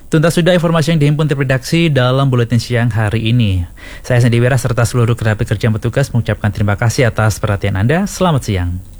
Tuntas sudah informasi yang dihimpun tim redaksi dalam Buletin Siang hari ini. Saya Sandy Wira serta seluruh kerabat kerja petugas mengucapkan terima kasih atas perhatian Anda. Selamat siang.